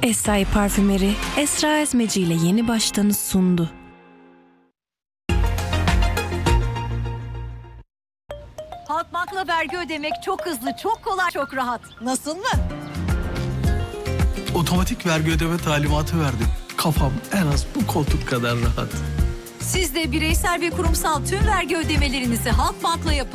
Esra Parfümeri, Esra Ezmeci ile Yeni Baştan'ı sundu. Halkbank'la vergi ödemek çok hızlı, çok kolay, çok rahat. Nasıl mı? Otomatik vergi ödeme talimatı verdim. Kafam en az bu koltuk kadar rahat. Siz de bireysel ve kurumsal tüm vergi ödemelerinizi Halkbank'la yapın.